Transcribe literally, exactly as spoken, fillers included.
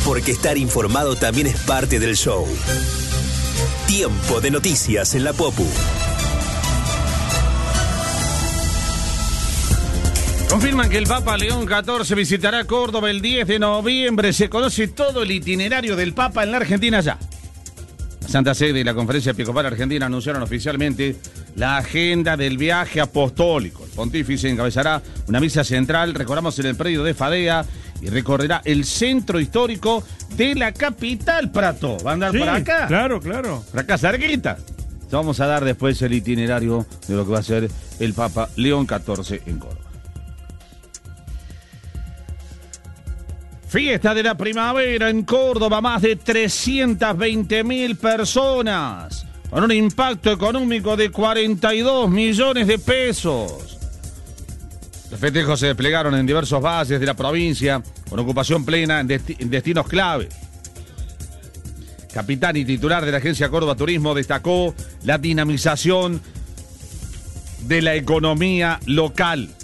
porque estar informado también es parte del show. Tiempo de noticias en la Popu. Confirman que el Papa León catorce visitará Córdoba el diez de noviembre. Se conoce todo el itinerario del Papa en la Argentina ya. La Santa Sede y la Conferencia Episcopal Argentina anunciaron oficialmente la agenda del viaje apostólico. El pontífice encabezará una misa central, recordamos, en el predio de Fadea, y recorrerá el centro histórico de la capital, Prato. ¿Va a andar Sí, por acá? Claro, claro. Por acá, cerquita. Vamos a dar después el itinerario de lo que va a ser el Papa León catorce en Córdoba. Fiesta de la primavera en Córdoba, más de trescientas veinte mil personas, con un impacto económico de cuarenta y dos millones de pesos. Los festejos se desplegaron en diversos valles de la provincia, con ocupación plena en, desti- en destinos clave. Capitán y titular de la agencia Córdoba Turismo destacó la dinamización de la economía local.